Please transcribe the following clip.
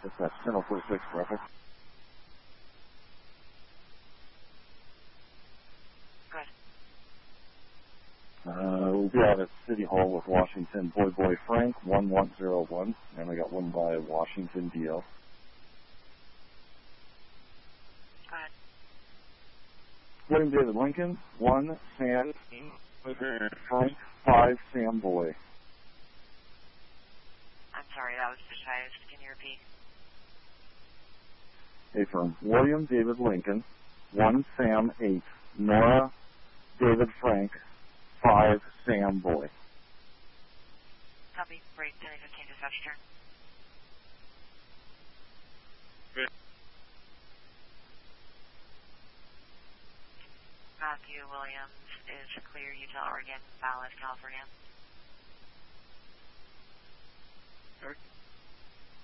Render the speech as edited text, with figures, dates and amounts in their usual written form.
Dispatch 1046, traffic. Good. We'll be out at City Hall with Washington Boy Frank 1101, and we got one by Washington DL. Go ahead. William David Lincoln 1 Sam Frank 5 Sam Boy. I'm sorry, that was digitized. Can you repeat? Affirm. William David Lincoln 1 Sam 8 Nora David Frank 5 Sam Boy. Copy. Break 10:15 dispatch turn. Matthew Williams is clear, Utah, Oregon, valid, California. Sorry.